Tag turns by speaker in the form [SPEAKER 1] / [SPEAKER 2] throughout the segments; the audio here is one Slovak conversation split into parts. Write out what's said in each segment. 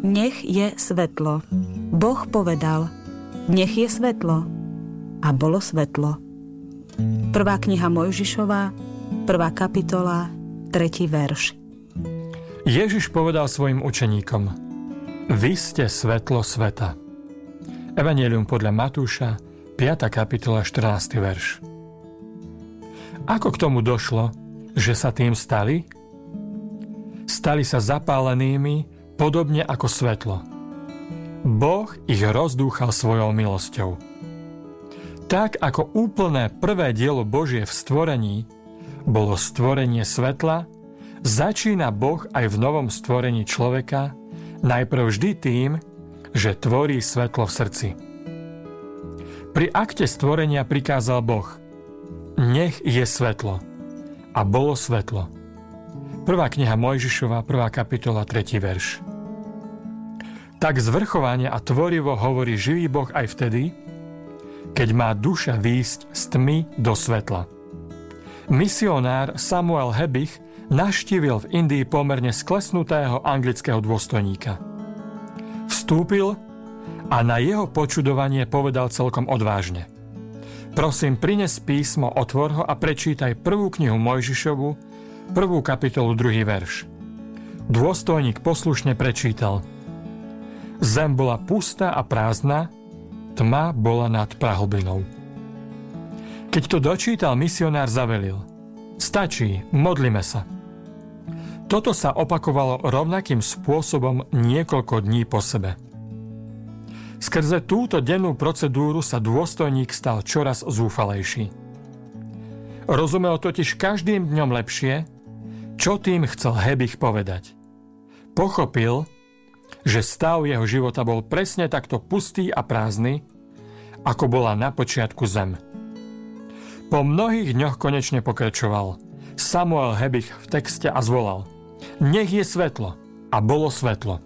[SPEAKER 1] nech je svetlo. Boh povedal, nech je svetlo. A bolo svetlo. 1. kniha Mojžišova, 1. kapitola, 3. verš.
[SPEAKER 2] Ježiš povedal svojim učeníkom: Vy ste svetlo sveta. Evanjelium podľa Matúša, 5. kapitola, 14. verš. Ako k tomu došlo, že sa tým stali? Stali sa zapálenými, podobne ako svetlo. Boh ich rozdúchal svojou milosťou. Tak ako úplné prvé dielo Božie v stvorení bolo stvorenie svetla, začína Boh aj v novom stvorení človeka najprv vždy tým, že tvorí svetlo v srdci. Pri akte stvorenia prikázal Boh: Nech je svetlo. A bolo svetlo. 1. kniha Mojžišova, 1. kapitola, 3. verš. Tak zvrchovane a tvorivo hovorí živý Boh aj vtedy, keď má duša výjsť z tmy do svetla. Misionár Samuel Hebich navštívil v Indii pomerne sklesnutého anglického dôstojníka. Vstúpil a na jeho počudovanie povedal celkom odvážne: Prosím, prines písmo, otvor ho a prečítaj 1. knihu Mojžišovu, 1. kapitolu, 2. verš. Dôstojník poslušne prečítal: Zem bola pustá a prázdna, tma bola nad prahlbinou. Keď to dočítal, misionár zavelil: Stačí, modlíme sa. Toto sa opakovalo rovnakým spôsobom niekoľko dní po sebe. Skrze túto dennú procedúru sa dôstojník stal čoraz zúfalejší. Rozumel totiž každým dňom lepšie, čo tým chcel Hebich povedať. Pochopil, že stav jeho života bol presne takto pustý a prázdny, ako bola na počiatku zem. Po mnohých dňoch konečne pokračoval Samuel Hebich v texte a zvolal: Nech je svetlo. A bolo svetlo.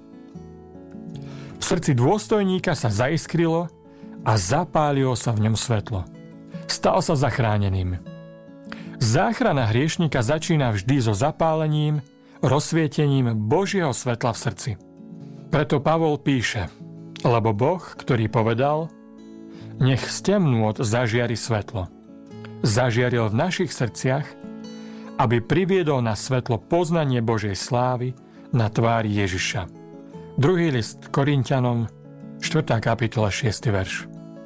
[SPEAKER 2] V srdci dôstojníka sa zaiskrilo a zapálilo sa v ňom svetlo. Stal sa zachráneným. Záchrana hriešnika začína vždy so zapálením, rozsvietením Božieho svetla v srdci. Preto Pavol píše: Lebo Boh, ktorý povedal: Nech z temnôt zažiari svetlo, zažiaril v našich srdciach, aby priviedol na svetlo poznanie Božej slávy na tvári Ježiša. 2. list Korinťanom, 4. kapitola, 6. verš.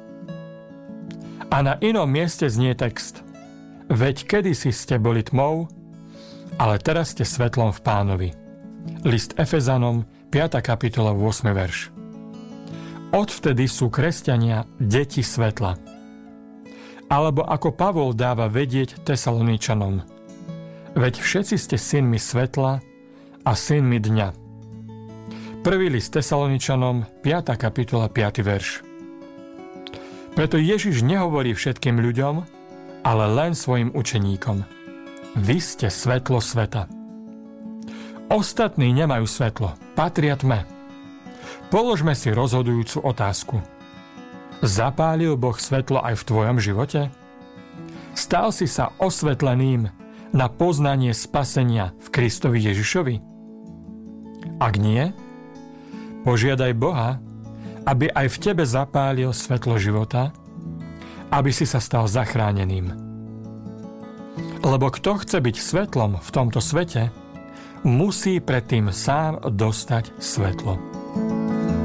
[SPEAKER 2] A na inom mieste znie text: Veď kedysi ste boli tmou, ale teraz ste svetlom v Pánovi. List Efezanom, 5. kapitola, 8. verš. Odvtedy sú kresťania deti svetla. Alebo ako Pavol dáva vedieť Tesaloničanom: Veď všetci ste synmi svetla a synmi dňa. 1. list Tesaloničanom, 5. kapitola, 5. verš. Preto Ježiš nehovorí všetkým ľuďom, ale len svojim učeníkom: Vy ste svetlo sveta. Ostatní nemajú svetlo, patria tme. Položme si rozhodujúcu otázku. Zapálil Boh svetlo aj v tvojom živote? Stal si sa osvetleným na poznanie spasenia v Kristovi Ježišovi? Ak nie, požiadaj Boha, aby aj v tebe zapálil svetlo života, aby si sa stal zachráneným. Lebo kto chce byť svetlom v tomto svete, musí predtým sám dostať svetlo.